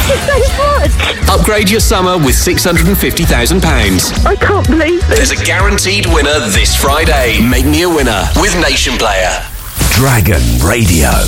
Upgrade your summer with £650,000. I can't believe this. There's a guaranteed winner this Friday. Make me a winner with Nation Player. Dragon Radio.